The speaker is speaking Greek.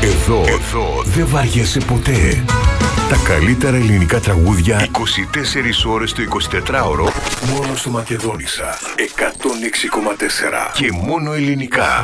Εδώ δεν βαριέσαι ποτέ. Τα καλύτερα ελληνικά τραγούδια 24 ώρες το 24ωρο μόνο στο Μακεδόνισσα 106,4 και μόνο ελληνικά.